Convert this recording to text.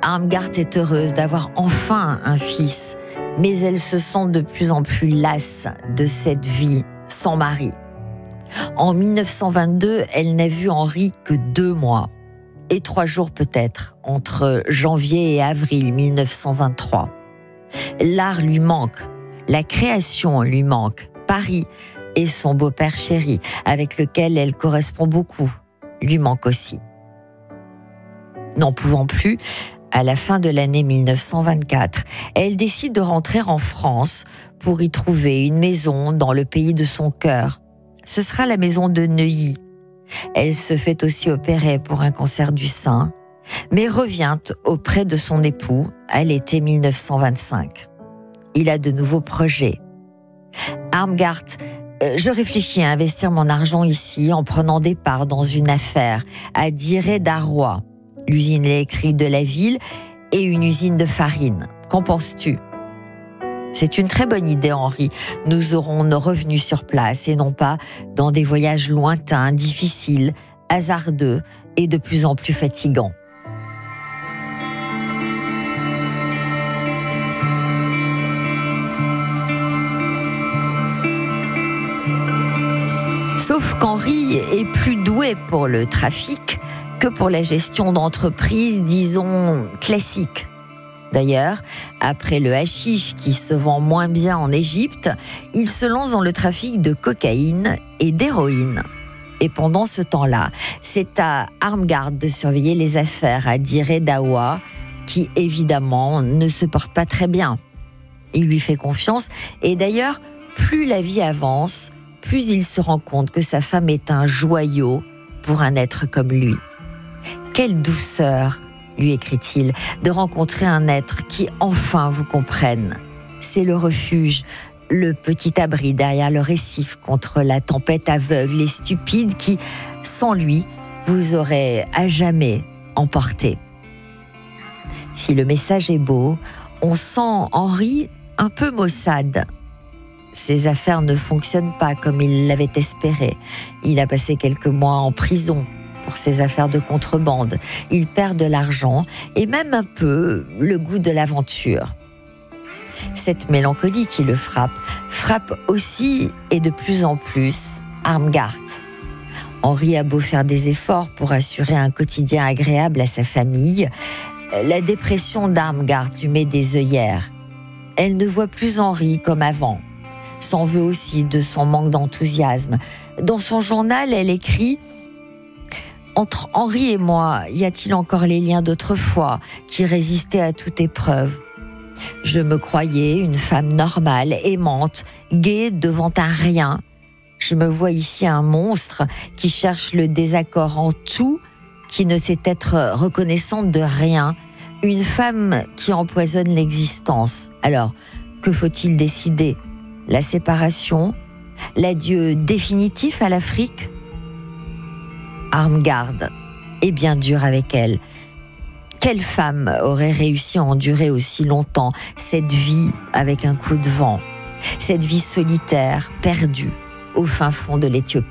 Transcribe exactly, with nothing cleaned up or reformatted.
Armgard est heureuse d'avoir enfin un fils, mais elle se sent de plus en plus lasse de cette vie sans mari. En mille neuf cent vingt-deux, elle n'a vu Henri que deux mois, et trois jours peut-être, entre janvier et avril mille neuf cent vingt-trois. L'art lui manque, la création lui manque, Paris et son beau-père chéri, avec lequel elle correspond beaucoup, lui manque aussi. N'en pouvant plus, à la fin de l'année mille neuf cent vingt-quatre, elle décide de rentrer en France pour y trouver une maison dans le pays de son cœur. Ce sera la maison de Neuilly. Elle se fait aussi opérer pour un cancer du sein, mais revient auprès de son époux à l'été mille neuf cent vingt-cinq. Il a de nouveaux projets. Armgard, euh, je réfléchis à investir mon argent ici en prenant des parts dans une affaire à Diré-Darrois, l'usine électrique de la ville et une usine de farine. Qu'en penses-tu ? C'est une très bonne idée, Henri. Nous aurons nos revenus sur place et non pas dans des voyages lointains, difficiles, hasardeux et de plus en plus fatigants. Sauf qu'Henri est plus doué pour le trafic que pour la gestion d'entreprises, disons, classiques. D'ailleurs, après le hashish qui se vend moins bien en Égypte, il se lance dans le trafic de cocaïne et d'héroïne. Et pendant ce temps-là, c'est à Armgard de surveiller les affaires à Diré-Darrois, qui évidemment ne se porte pas très bien. Il lui fait confiance et d'ailleurs, plus la vie avance, plus il se rend compte que sa femme est un joyau pour un être comme lui. Quelle douceur, lui écrit-il, de rencontrer un être qui enfin vous comprenne. C'est le refuge, le petit abri derrière le récif contre la tempête aveugle et stupide qui, sans lui, vous aurait à jamais emporté. Si le message est beau, on sent Henri un peu maussade. Ses affaires ne fonctionnent pas comme il l'avait espéré. Il a passé quelques mois en prison pour ses affaires de contrebande. Il perd de l'argent et même un peu le goût de l'aventure. Cette mélancolie qui le frappe, frappe aussi et de plus en plus Armgard. Henri a beau faire des efforts pour assurer un quotidien agréable à sa famille, la dépression d'Armgard lui met des œillères. Elle ne voit plus Henri comme avant. S'en veut aussi de son manque d'enthousiasme. Dans son journal, elle écrit « Entre Henri et moi, y a-t-il encore les liens d'autrefois qui résistaient à toute épreuve ? Je me croyais une femme normale, aimante, gaie devant un rien. Je me vois ici un monstre qui cherche le désaccord en tout, qui ne sait être reconnaissante de rien. Une femme qui empoisonne l'existence. Alors, que faut-il décider ? La séparation, l'adieu définitif à l'Afrique ? Armgard est bien dure avec elle. Quelle femme aurait réussi à endurer aussi longtemps cette vie avec un coup de vent, cette vie solitaire, perdue, au fin fond de l'Éthiopie ?